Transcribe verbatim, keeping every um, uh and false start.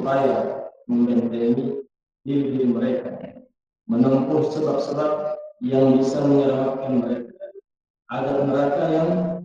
berupaya membentengi diri mereka, menempuh sebab-sebab yang bisa menyelamatkan mereka, agar mereka yang